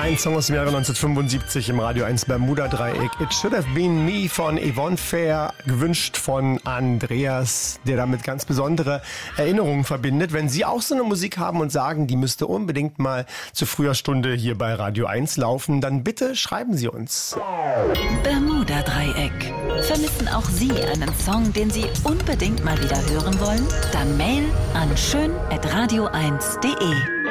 Ein Song aus dem Jahre 1975 im Radio 1 Bermuda-Dreieck. It Should Have Been Me von Yvonne Fair, gewünscht von Andreas, der damit ganz besondere Erinnerungen verbindet. Wenn Sie auch so eine Musik haben und sagen, die müsste unbedingt mal zu früher Stunde hier bei Radio 1 laufen, dann bitte schreiben Sie uns. Bermuda-Dreieck. Vermissen auch Sie einen Song, den Sie unbedingt mal wieder hören wollen? Dann Mail an schön@radio1.de.